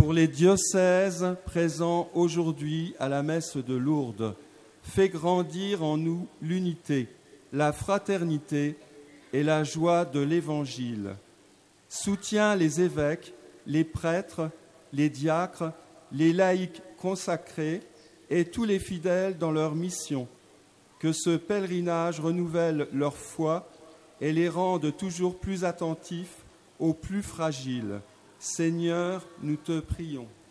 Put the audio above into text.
Pour les diocèses présents aujourd'hui à la messe de Lourdes, fais grandir en nous l'unité, la fraternité et la joie de l'Évangile. Soutiens les évêques, les prêtres, les diacres, les laïcs consacrés et tous les fidèles dans leur mission. Que ce pèlerinage renouvelle leur foi et les rende toujours plus attentifs aux plus fragiles. Seigneur, nous te prions.